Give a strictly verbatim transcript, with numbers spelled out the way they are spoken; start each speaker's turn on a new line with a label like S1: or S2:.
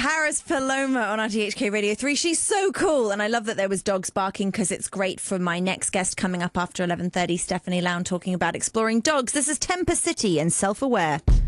S1: Paris Paloma on R T H K Radio three. She's so cool, and I love that there was dogs barking because it's great for my next guest coming up after eleven thirty, Stephanie Lown, talking about exploring dogs. This is Temper City and Self-Aware.